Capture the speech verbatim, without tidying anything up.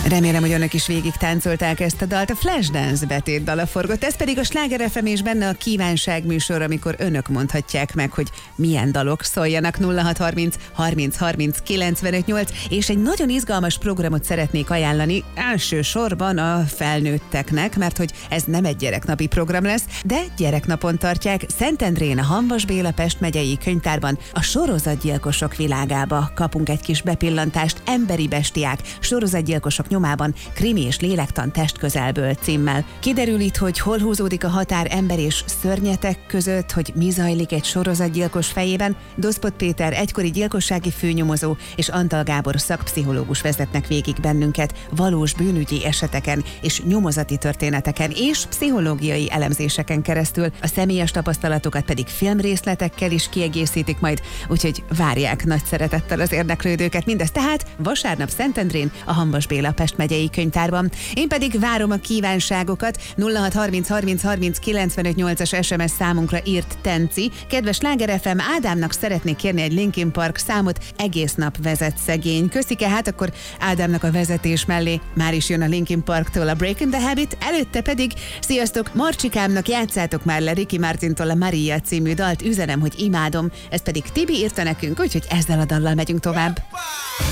Remélem, hogy önök is végig táncolták ezt a dalt. A Flashdance betét dala forgott, ez pedig a Sláger ef em és benne a kívánság műsor, amikor önök mondhatják meg, hogy milyen dalok szóljanak. Nulla hat harminc harminc harminc kilencvenöt nyolc, és egy nagyon izgalmas programot szeretnék ajánlani elsősorban a felnőtteknek, mert hogy ez nem egy gyereknapi program lesz, de gyereknapon tartják Szentendrén, a Hamvas Béla Pest megyei könyvtárban a sorozatgyilkosok világába. Kapunk egy kis bepillantást, Emberi bestiák, sorozatgyilkosok nyomában, krimi és lélektan testközelből címmel. Kiderül itt, hogy hol húzódik a határ ember és szörnyetek között, hogy mi zajlik egy sorozatgyilkos fejében. Doszpot Péter, egykori gyilkossági főnyomozó, és Antal Gábor szakpszichológus vezetnek végig bennünket valós bűnügyi eseteken és nyomozati történeteken és pszichológiai elemzéseken keresztül. A személyes tapasztalatokat pedig filmrészletekkel is kiegészítik majd, úgyhogy várják nagy szeretettel az érdeklődőket. Mindez tehát vasárnap Szentendrén, a Hamvas Béla Pest megyei könyvtárban. Én pedig várom a kívánságokat. Nulla hat harminc harminc harminc kilencvenöt nyolcas es em es számunkra írt Tenci. Kedves Sláger ef em, Ádámnak szeretnék kérni egy Linkin Park számot, egész nap vezet szegény. Köszike, hát akkor Ádámnak a vezetés mellé már is jön a Linkin Parktól a Breaking the Habit, előtte pedig sziasztok, Marcsikámnak játszátok már le Ricky Martintól a Maria című dalt, üzenem, hogy imádom, ezt pedig Tibi írta nekünk, úgyhogy ezzel a dallal megyünk tovább.